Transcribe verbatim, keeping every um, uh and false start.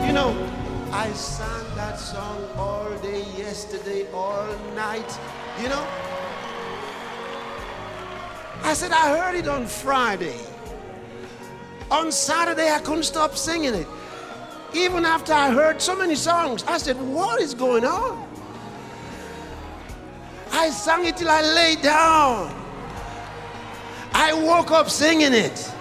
You know, I sang that song all day yesterday, all night. You know, I said I heard it on Friday. On Saturday, I couldn't stop singing it. Even after I heard so many songs, I said, what is going on? I sang it till I lay down. I woke up singing it.